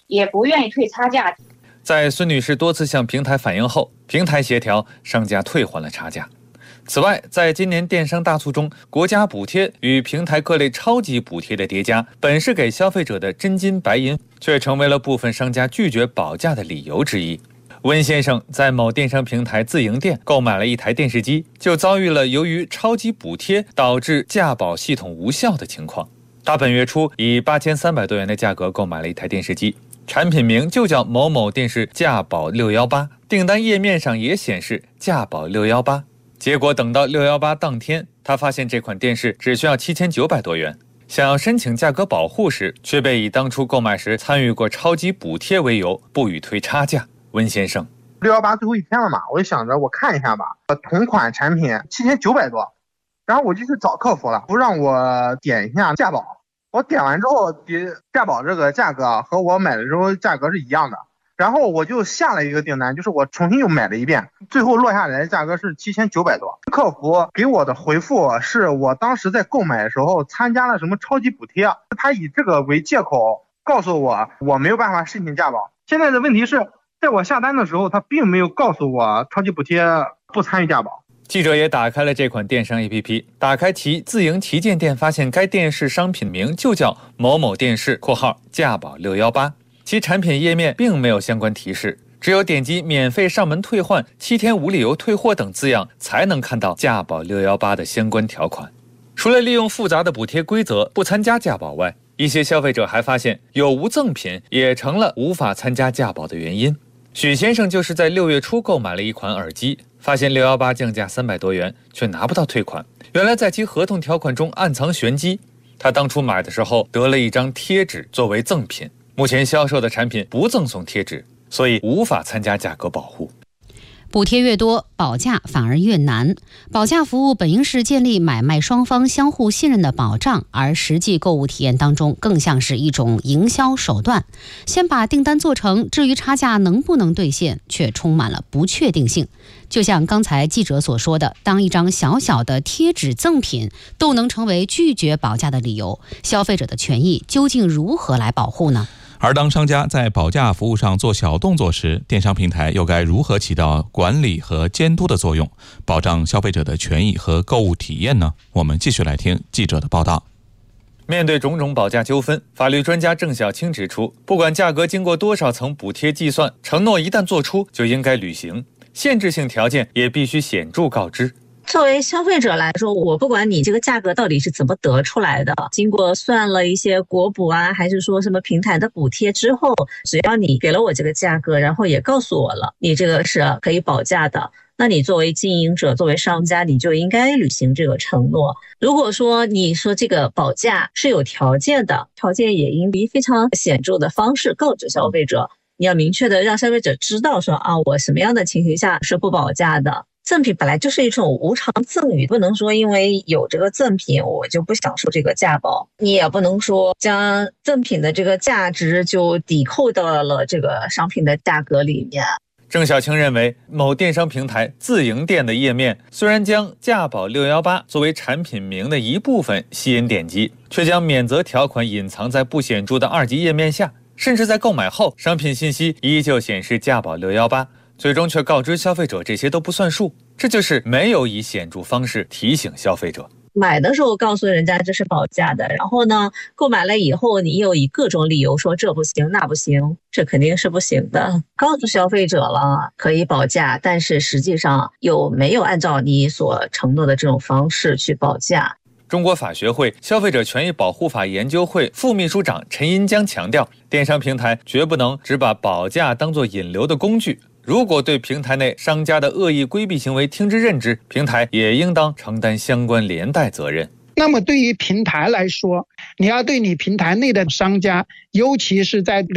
也不愿意退差价。 在孙女士多次向平台反映后，平台协调商家退还了差价。此外，在今年电商大促中，国家补贴与平台各类超级补贴的叠加，本是给消费者的真金白银，却成为了部分商家拒绝保价的理由之一。温先生在某电商平台自营店购买了一台电视机，就遭遇了由于超级补贴导致价保系统无效的情况。他本月初以8300多元的价格购买了一台电视机，产品名就叫某某电视价保618，订单页面上也显示价保618。结果等到618当天，他发现这款电视只需要7900多元，想要申请价格保护时，却被以当初购买时参与过超级补贴为由，不予推差价。温先生 ，618最后一天了嘛，我就想着我看一下吧，同款产品7900多，然后我就去找客服了，不让我点一下价保，我点完之后，价保这个价格和我买的时候价格是一样的。然后我就下了一个订单，就是我重新又买了一遍，最后落下来的价格是7900多。客服给我的回复是我当时在购买的时候参加了什么超级补贴，他以这个为借口告诉我没有办法申请价保。现在的问题是，在我下单的时候，他并没有告诉我超级补贴不参与价保。 记者也打开了这款电商 APP， 打开其自营旗舰店，发现该电视商品名就叫某某电视（价保618）。其产品页面并没有相关提示，只有点击免费上门退换、7天无理由退货等字样，才能看到价保618的相关条款。除了利用复杂的补贴规则不参加价保外，一些消费者还发现有无赠品也成了无法参加价保的原因。许先生就是在6月初购买了一款耳机，发现618降价300多元，却拿不到退款。原来在其合同条款中暗藏玄机，他当初买的时候得了一张贴纸作为赠品。目前销售的产品不赠送贴纸，所以无法参加价格保护。 补贴越多，保价反而越难。保价服务本应是建立买卖双方相互信任的保障，而实际购物体验当中更像是一种营销手段。先把订单做成，至于差价能不能兑现，却充满了不确定性。就像刚才记者所说的，当一张小小的贴纸赠品都能成为拒绝保价的理由，消费者的权益究竟如何来保护呢？ 而当商家在保价服务上做小动作时，电商平台又该如何起到管理和监督的作用，保障消费者的权益和购物体验呢？我们继续来听记者的报道。 面对种种保价纠纷，法律专家郑晓青指出，不管价格经过多少层补贴计算，承诺一旦做出就应该履行，限制性条件也必须显著告知。 作为消费者来说，我不管你这个价格到底是怎么得出来的，经过算了一些国补啊，还是说什么平台的补贴之后，只要你给了我这个价格，然后也告诉我了你这个是可以保价的，那你作为经营者，作为商家，你就应该履行这个承诺。如果说你说这个保价是有条件的，条件也应以非常显著的方式告知消费者，你要明确的让消费者知道说我什么样的情形下是不保价的。赠品本来就是一种无偿赠与，不能说因为有这个赠品我就不享受这个价保，你也不能说将赠品的这个价值就抵扣到了这个商品的价格里面。 郑晓青认为，某电商平台自营店的页面虽然将价保618作为产品名的一部分吸引点击，却将免责条款隐藏在不显著的二级页面下，甚至在购买后商品信息依旧显示价保618，最终却告知消费者这些都不算数，这就是没有以显著方式提醒消费者。 买的时候告诉人家这是保价的，然后呢，购买了以后你又以各种理由说这不行那不行，这肯定是不行的。告诉消费者了可以保价，但是实际上又没有按照你所承诺的这种方式去保价。 中国法学会消费者权益保护法研究会副秘书长陈银江强调，电商平台绝不能只把保价当作引流的工具，如果对平台内商家的恶意规避行为听之任之，平台也应当承担相关连带责任。 那么对于平台来说，你要对你平台内的商家，尤其是在